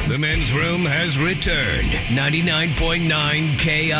The men's room has returned. 99.9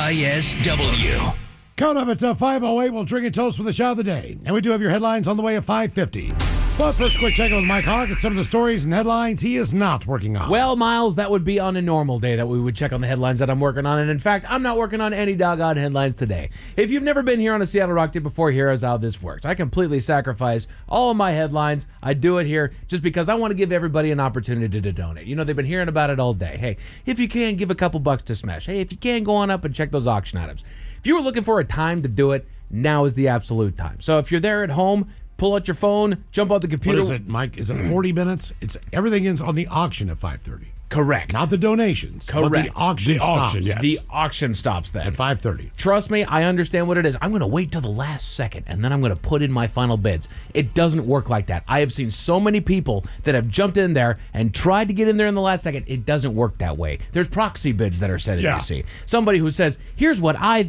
KISW. Coming up at 5:08, we'll drink and toast with the shot of the day. And we do have your headlines on the way at 5:50. But first, quick check-in with Mike Hogg at some of the stories and headlines he is not working on. Well, Miles, that would be on a normal day that we would check on the headlines that I'm working on. And in fact, I'm not working on any doggone headlines today. If you've never been here on a Seattle Rock Day before, here is how this works. I completely sacrifice all of my headlines. I do it here just because I want to give everybody an opportunity to donate. You know, they've been hearing about it all day. Hey, if you can, give a couple bucks to Smash. Hey, if you can, go on up and check those auction items. If you were looking for a time to do it, now is the absolute time. So if you're there at home, pull out your phone, jump out the computer. What is it, Mike? Is it 40 minutes? It's everything ends on the auction at 5:30. Correct. Not the donations. Correct. But the auction stops. Yes. The auction stops then. At 5:30. Trust me, I understand what it is. I'm going to wait till the last second, and then I'm going to put in my final bids. It doesn't work like that. I have seen so many people that have jumped in there and tried to get in there in the last second. It doesn't work that way. There's proxy bids that are set, as you see. Somebody who says, here's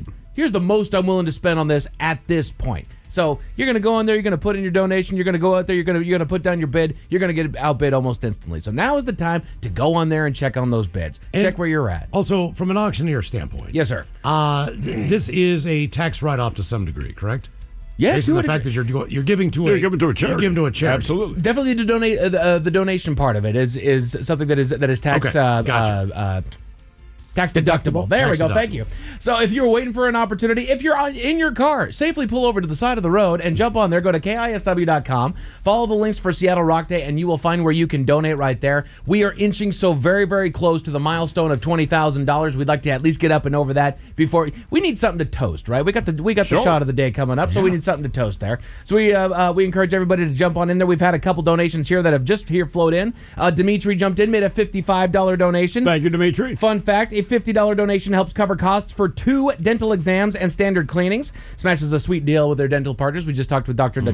the most I'm willing to spend on this at this point. So you're going to go in there, you're going to put in your donation, you're going to go out there, you're going to put down your bid, you're going to get outbid almost instantly. So now is the time to go on there and check on those bids. And check where you're at. Also, from an auctioneer standpoint. Yes, sir. This is a tax write-off to some degree, correct? Yeah, based on the fact that you're giving to a charity. You're giving to a charity. Absolutely. Definitely to donate. The donation part of it is something that is tax gotcha. Tax deductible. There we go. Deductible. Thank you. So if you're waiting for an opportunity, if you're in your car, safely pull over to the side of the road and jump on there. Go to KISW.com. Follow the links for Seattle Rock Day, and you will find where you can donate right there. We are inching so very, very close to the milestone of $20,000. We'd like to at least get up and over that before. We need something to toast, right? We got the shot of the day coming up, so we need something to toast there. So we encourage everybody to jump on in there. We've had a couple donations here that have just flowed in. Dimitri jumped in, made a $55 donation. Thank you, Dimitri. Fun fact, a $50 donation helps cover costs for 2 dental exams and standard cleanings. Smash is a sweet deal with their dental partners. We just talked with Dr.